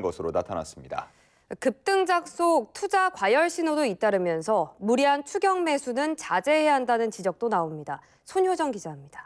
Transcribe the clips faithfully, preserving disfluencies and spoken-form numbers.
것으로 나타났습니다. 급등작 속 투자 과열 신호도 잇따르면서 무리한 추격 매수는 자제해야 한다는 지적도 나옵니다. 손효정 기자입니다.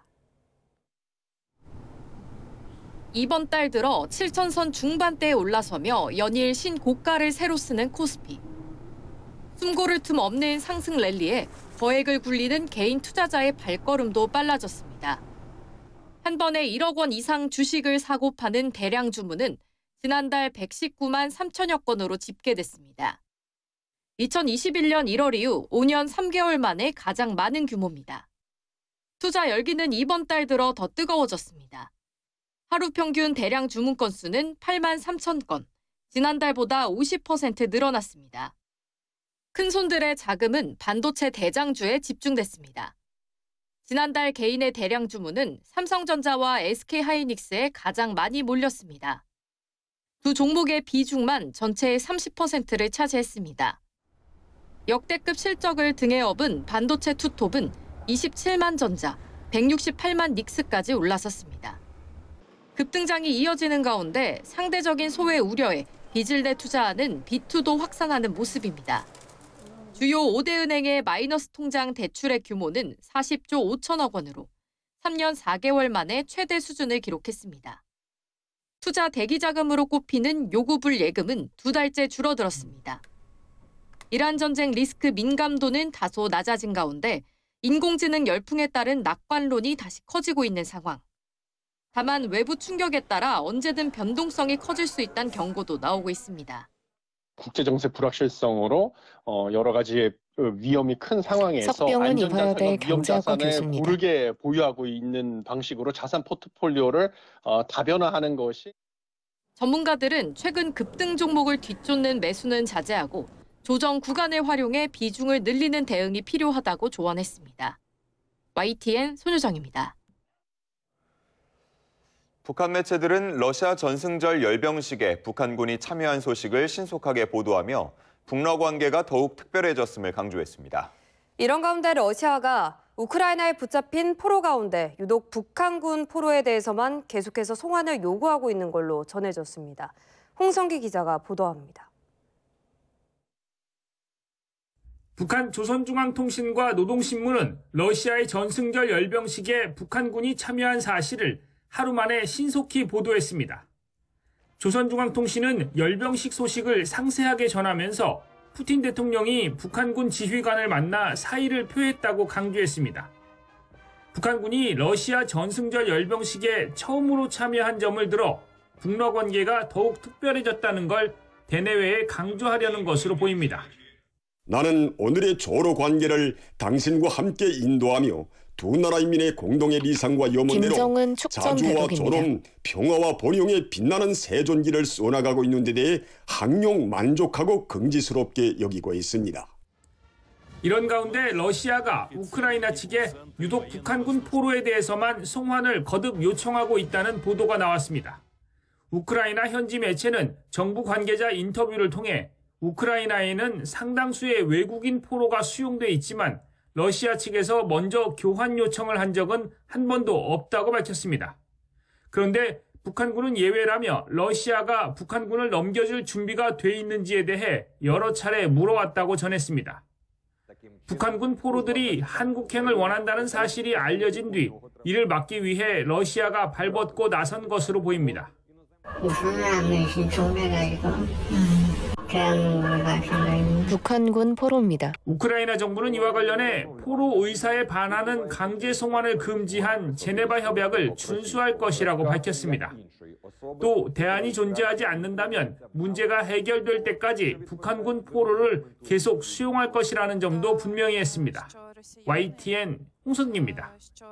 이번 달 들어 칠천선 중반대에 올라서며 연일 신고가를 새로 쓰는 코스피. 숨고를 틈 없는 상승 랠리에 거액을 굴리는 개인 투자자의 발걸음도 빨라졌습니다. 한 번에 일억 원 이상 주식을 사고 파는 대량 주문은 지난달 백십구만 삼천여 건으로 집계됐습니다. 이천이십일 년 일월 이후 오 년 삼 개월 만에 가장 많은 규모입니다. 투자 열기는 이번 달 들어 더 뜨거워졌습니다. 하루 평균 대량 주문 건수는 팔만 삼천 건, 지난달보다 오십 퍼센트 늘어났습니다. 큰손들의 자금은 반도체 대장주에 집중됐습니다. 지난달 개인의 대량 주문은 삼성전자와 에스케이하이닉스에 가장 많이 몰렸습니다. 두 종목의 비중만 전체의 삼십 퍼센트를 차지했습니다. 역대급 실적을 등에 업은 반도체 투톱은 이십칠만 전자, 백육십팔만 닉스까지 올라섰습니다. 급등장이 이어지는 가운데 상대적인 소외 우려에 빚을 내 투자하는 비투도 확산하는 모습입니다. 주요 오 대 은행의 마이너스 통장 대출액 규모는 사십조 오천억 원으로 삼 년 사 개월 만에 최대 수준을 기록했습니다. 투자 대기 자금으로 꼽히는 요구불 예금은 두 달째 줄어들었습니다. 이란 전쟁 리스크 민감도는 다소 낮아진 가운데 인공지능 열풍에 따른 낙관론이 다시 커지고 있는 상황. 다만 외부 충격에 따라 언제든 변동성이 커질 수 있다는 경고도 나오고 있습니다. 국제정세 불확실성으로 여러 가지 위험이 큰 상황에서 석병은 이화여대 경제학과 교수입니다. 고르게 보유하고 있는 방식으로 자산 포트폴리오를 다변화하는 것이. 전문가들은 최근 급등 종목을 뒤쫓는 매수는 자제하고 조정 구간을 활용해 비중을 늘리는 대응이 필요하다고 조언했습니다. 와이티엔 손효정입니다. 북한 매체들은 러시아 전승절 열병식에 북한군이 참여한 소식을 신속하게 보도하며 북러 관계가 더욱 특별해졌음을 강조했습니다. 이런 가운데 러시아가 우크라이나에 붙잡힌 포로 가운데 유독 북한군 포로에 대해서만 계속해서 송환을 요구하고 있는 걸로 전해졌습니다. 홍성기 기자가 보도합니다. 북한 조선중앙통신과 노동신문은 러시아의 전승절 열병식에 북한군이 참여한 사실을 하루 만에 신속히 보도했습니다. 조선중앙통신은 열병식 소식을 상세하게 전하면서 푸틴 대통령이 북한군 지휘관을 만나 사의를 표했다고 강조했습니다. 북한군이 러시아 전승절 열병식에 처음으로 참여한 점을 들어 북러 관계가 더욱 특별해졌다는 걸 대내외에 강조하려는 것으로 보입니다. 나는 오늘의 조로 관계를 당신과 함께 인도하며 두 나라 인민의 공동의 리상과 염원대로 자주와 조론, 평화와 번영의 빛나는 세존기를 쏘나가고 있는 데 대해 항용 만족하고 긍지스럽게 여기고 있습니다. 이런 가운데 러시아가 우크라이나 측에 유독 북한군 포로에 대해서만 송환을 거듭 요청하고 있다는 보도가 나왔습니다. 우크라이나 현지 매체는 정부 관계자 인터뷰를 통해 우크라이나에는 상당수의 외국인 포로가 수용돼 있지만 러시아 측에서 먼저 교환 요청을 한 적은 한 번도 없다고 밝혔습니다. 그런데 북한군은 예외라며 러시아가 북한군을 넘겨줄 준비가 돼 있는지에 대해 여러 차례 물어왔다고 전했습니다. 북한군 포로들이 한국행을 원한다는 사실이 알려진 뒤 이를 막기 위해 러시아가 발벗고 나선 것으로 보입니다. 북한군 포로입니다. 우크라이나 정부는 이와 관련해 포로 의사에 반하는 강제 송환을 금지한 제네바 협약을 준수할 것이라고 밝혔습니다. 또 대안이 존재하지 않는다면 문제가 해결될 때까지 북한군 포로를 계속 수용할 것이라는 점도 분명히 했습니다. 와이티엔 홍성기입니다.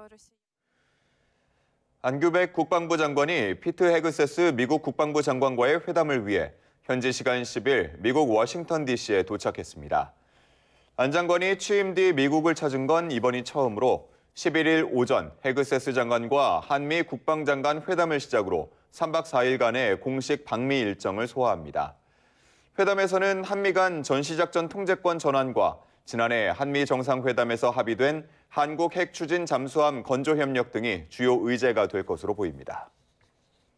안규백 국방부 장관이 피트 헤그세스 미국 국방부 장관과의 회담을 위해 현지 시간 십 일 미국 워싱턴 디씨에 도착했습니다. 안 장관이 취임 뒤 미국을 찾은 건 이번이 처음으로 십일 일 오전 헤그세스 장관과 한미 국방장관 회담을 시작으로 삼 박 사 일간의 공식 방미 일정을 소화합니다. 회담에서는 한미 간 전시작전 통제권 전환과 지난해 한미 정상회담에서 합의된 한국 핵추진 잠수함 건조 협력 등이 주요 의제가 될 것으로 보입니다.